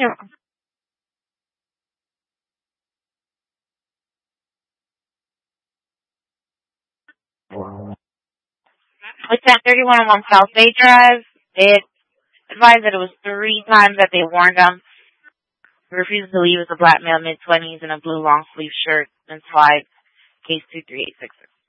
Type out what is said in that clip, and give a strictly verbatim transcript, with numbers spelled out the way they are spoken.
Yeah. With ten thirty-one on one South Bay Drive, it advised that it was three times that they warned him. He refused to leave with a black male, mid-twenties, in a blue long-sleeve shirt and slide, case two three eight six six.